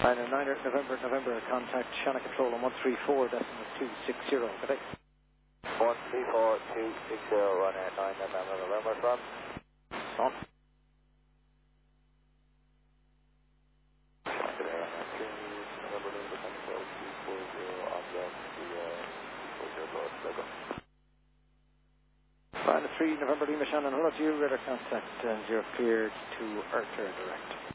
Final 9 November, contact Shannon Control on 134.260, good day. 134.260, run at 9 November from. On. Final 3 November, Lima Shannon, hello to you, radar contact, you're cleared to Earth Air Direct.